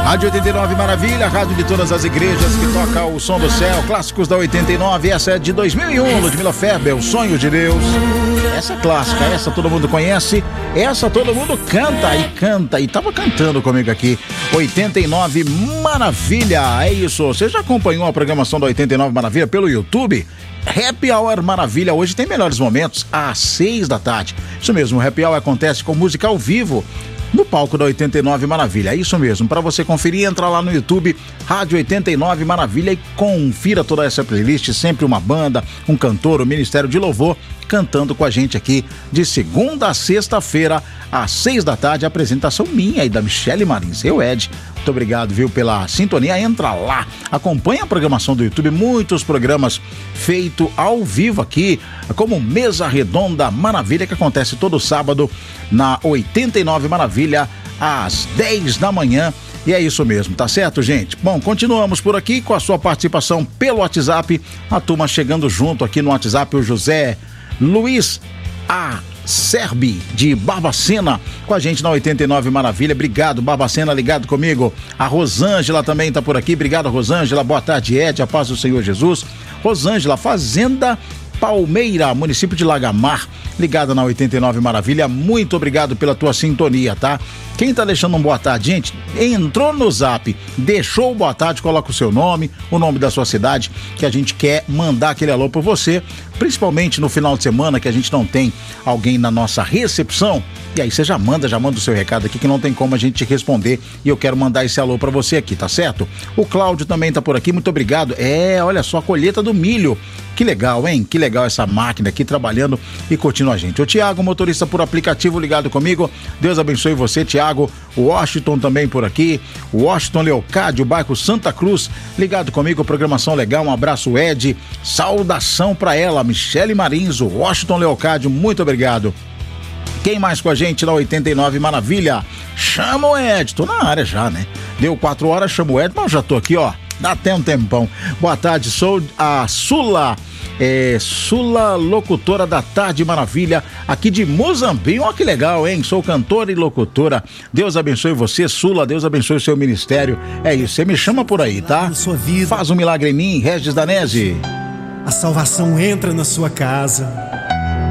Rádio 89 Maravilha, rádio de todas as igrejas que toca o som do céu, clássicos da 89, essa é de 2001, Ludmila Ferber, O Sonho de Deus. Essa é clássica, essa todo mundo conhece, essa todo mundo canta e tava cantando comigo aqui. 89 Maravilha, é isso. Você já acompanhou a programação da 89 Maravilha pelo YouTube? Happy Hour Maravilha, hoje tem melhores momentos às 6 da tarde. Isso mesmo, o Happy Hour acontece com música ao vivo no palco da 89 Maravilha, é isso mesmo. Para você conferir, entra lá no YouTube, Rádio 89 Maravilha, e confira toda essa playlist, sempre uma banda, um cantor, o Ministério de Louvor, cantando com a gente aqui de segunda a sexta-feira, às 6 da tarde, a apresentação minha e da Michele Marins, eu, Ed. Muito obrigado, viu, pela sintonia. Entra lá, acompanha a programação do YouTube, muitos programas feitos ao vivo aqui, como Mesa Redonda Maravilha, que acontece todo sábado na 89 Maravilha, às 10 da manhã. E é isso mesmo, tá certo, gente? Bom, continuamos por aqui com a sua participação pelo WhatsApp, a turma chegando junto aqui no WhatsApp, o José Luiz Serbi, de Barbacena, com a gente na 89 Maravilha. Obrigado, Barbacena, ligado comigo. A Rosângela também tá por aqui. Obrigado, Rosângela. Boa tarde, Ed. A paz do Senhor Jesus. Rosângela, Fazenda Palmeira, município de Lagamar, ligada na 89 Maravilha. Muito obrigado pela tua sintonia, tá? Quem tá deixando um boa tarde, gente, entrou no zap, deixou o boa tarde, coloca o seu nome, o nome da sua cidade, que a gente quer mandar aquele alô por você, principalmente no final de semana, que a gente não tem alguém na nossa recepção. E aí você já manda o seu recado aqui, que não tem como a gente te responder, e eu quero mandar esse alô pra você aqui, tá certo? O Cláudio também tá por aqui, muito obrigado. Olha só, a colheita do milho, que legal, hein? Que legal essa máquina aqui trabalhando e curtindo a gente. O Tiago, motorista por aplicativo, ligado comigo, Deus abençoe você, Tiago. O Washington também por aqui, o Washington Leocádio, bairro Santa Cruz, ligado comigo, programação legal, um abraço, Ed, saudação pra ela, Michele Marins, o Washington Leocádio, muito obrigado. Quem mais com a gente na 89 Maravilha? Chama o Ed, tô na área já, né? Deu 4 horas, chama o Ed, mas já tô aqui, ó, dá até um tempão. Boa tarde, sou a Sula, Sula, locutora da Tarde Maravilha, aqui de Muzambinho. Ó, que legal, hein? Sou cantora e locutora. Deus abençoe você, Sula, Deus abençoe o seu ministério. É isso, você me chama por aí, tá? Sua vida. Faz um milagre em mim, Regis Danese. A salvação entra na sua casa.